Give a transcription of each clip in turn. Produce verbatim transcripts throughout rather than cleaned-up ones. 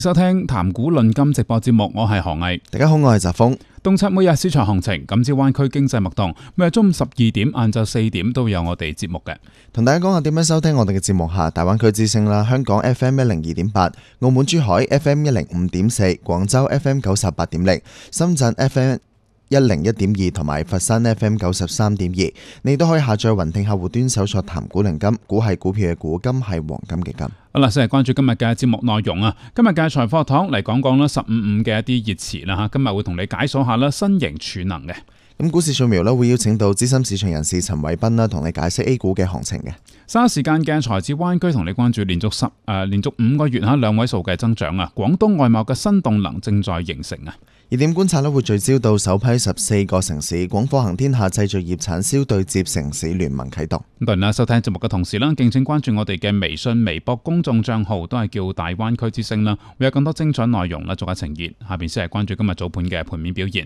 收聽談股論金直播節目，我係何毅。 大家好，我係澤峰。 洞察每日市場行情，感知灣區經濟脈動。每日中午十二點、晏晝四點都有我哋節目嘅。 同大家講下點樣收聽我哋嘅節目下，大灣區之聲啦，香港 F M 一零二點八，澳門珠海 F M 一零五點四，廣州 F M 九十八點零，深圳 F M一零一點二同埋佛山 F M 九十三點二，你都可以下載雲聽客戶端搜索談股論金，股係股票嘅股，金係黃金嘅金。 好啦，先係關注今日嘅節目內容啊！今日嘅財富學堂嚟講講啦，十五五嘅一啲熱詞啦吓，今日會同你解鎖下啦新型儲能嘅。 咁股市掃描咧會邀請到資深市場人士陳偉斌啦，同你解釋 A 股嘅行情嘅。 稍後時間嘅財智灣區同你關注連續十誒、呃、連續五個月吓兩位數嘅增長啊！廣東外貿嘅新動能正在形成啊！ 熱點觀察咧會聚焦到首批十四個城市廣貨行天下製造業產銷對接城市聯盟啟動。 咁當然啦，收聽節目嘅同時啦，敬請關注我哋嘅微信、微博公眾賬號，都係叫大灣區之聲啦，會有更多精彩內容啦，逐一呈現。下邊先係關注今日早盤嘅盤面表現。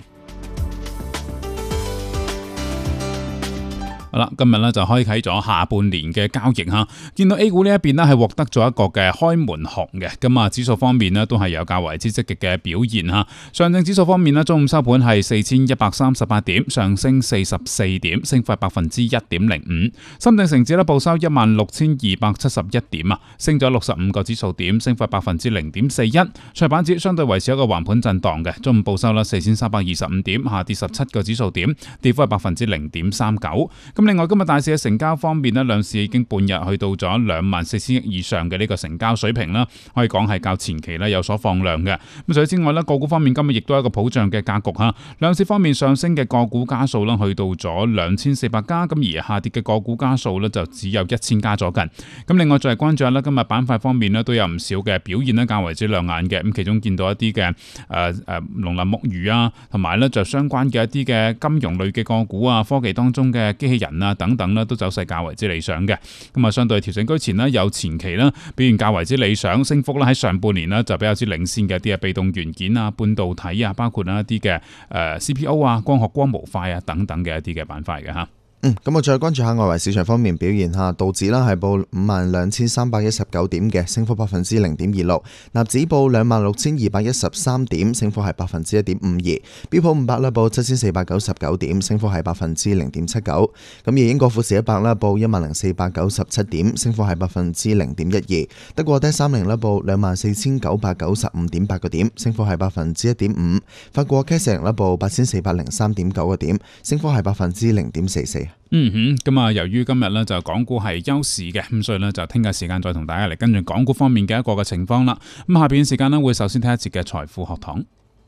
好啦，今日咧就開啟咗下半年嘅交易吓，見到 A 股呢一邊咧係獲得咗一個嘅開門紅嘅，咁啊指數方面咧都係有較為之積極嘅表現吓。上證指數方面咧，中午收盤係四千一百三十八點，上升四十四點，升幅係百分之一點零五。深證成指咧報收一萬六千二百七十一點啊，升咗六十五個指數點，升幅係百分之零點四一。創業板指相對維持一個橫盤震盪嘅，中午報收啦四千三百二十五點，下跌十七個指數點，跌幅係百分之零點三九。另外今日大市嘅成交方面咧，兩市已經半日去到咗兩萬四千億以上嘅呢個成交水平啦，可以講係較前期咧有所放量嘅。咁除此之外咧，個股方面今日亦都係一個普漲嘅格局吓。兩市方面上升嘅個股家數啦，去到咗兩千四百家，咁而下跌嘅個股家數咧就只有一千家左近。咁另外再係關注下咧，今日板塊方面咧都有唔少嘅表現咧較為之亮眼嘅。咁其中見到一啲嘅誒誒農林牧漁啊，同埋咧就相關嘅一啲嘅金融類嘅個股啊，科技當中嘅機器人啊等等咧都走勢較為之理想嘅，咁啊相對調整居前呢，有前期呢表現較為之理想，升幅咧喺上半年呢就比較之領先嘅一啲嘅被動元件啊、半導體啊，包括一啲嘅誒 C P O 啊、光學光模塊啊等等嘅一啲嘅板塊嘅吓。 嗯，咁我再關注下外圍市場方面表現下，道指啦係報五萬兩千三百一十九點嘅，升幅百分之零點二六；納指報兩萬六千二百一十三點，升幅係百分之一點五二；標普五百啦報七千四百九十九點，升幅係百分之零點七九。咁而英國富時一百啦報一萬零四百九十七點，升幅係百分之零點一二；德國 D 三十啦報兩萬四千九百九十五點八個點，升幅係百分之一點五；法國 C A C 啦報八千四百零三點九個點，升幅係百分之零點四四。 嗯哼，咁啊，由於今日咧就港股係休市嘅，咁所以咧就聽日時間再同大家嚟跟住港股方面嘅一個嘅情況啦。咁下邊時間咧會首先聽一節嘅財富學堂。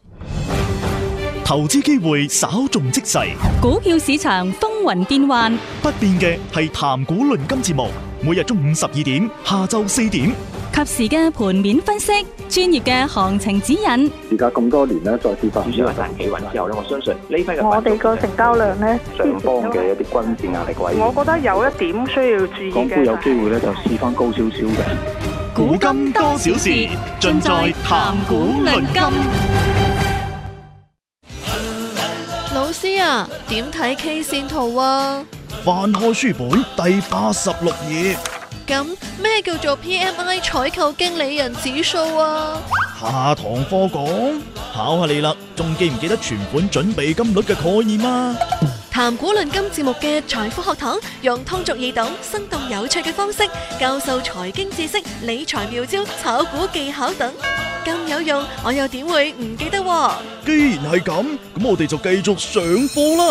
投資機會稍縱即逝， 股票市場風雲變幻， 不變嘅係談股論金節目，每日中午十二點、下晝四點， 及時嘅盤面分析，專業嘅行情指引。 而家咁多年咧，再跌翻， 主要係彈企穩之後咧，我相信呢批嘅我哋個成交量咧， 上方嘅一啲均線壓力位， 我覺得有一點需要注意嘅。 港股有機會咧就試翻高少少嘅。 古今多少事，盡在談股論金。 老師啊，點睇 K 線圖啊？ 翻開書本第八十六頁。 咁咩叫做 P M I 採購經理人指數啊？ 下堂課講，考下你啦，仲記唔記得存款準備金率嘅概念啊？ 談股論金節目嘅財富學堂，用通俗易懂、生動有趣嘅方式教授財經知識、理財妙招、炒股技巧等，咁有用，我又點會唔記得喎？ 既然係咁，咁我哋就繼續上課啦。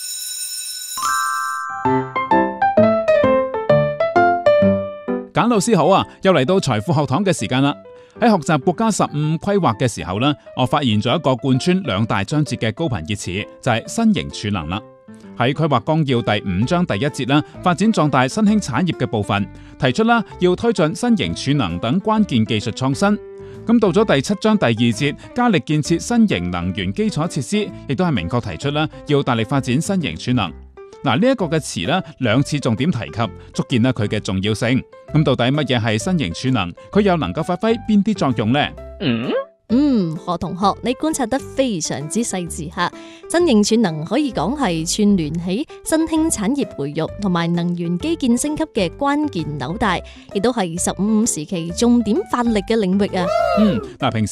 簡老師好啊，又嚟到財富學堂嘅時間啦。喺學習國家十五規劃嘅時候呢，我發現咗一個貫穿兩大章節嘅高頻熱詞，就係新型儲能啦。喺規劃綱要第五章第一節啦，發展壯大新興產業嘅部分，提出啦要推進新型儲能等關鍵技術創新。咁到咗第七章第二節，加力建設新型能源基礎設施，亦都係明確提出啦要大力發展新型儲能。嗱，呢一個嘅詞咧，兩次重點提及，足見咧佢嘅重要性。咁到底乜嘢係新型儲能？佢又能夠發揮邊啲作用呢？嗯嗯，何同學，你觀察得非常之細緻吓。新型儲能可以講係串聯起新興產業培育同埋能源基建升級嘅關鍵紐帶，亦都係十五五時期重點發力嘅領域啊。 嗯，嗱，平時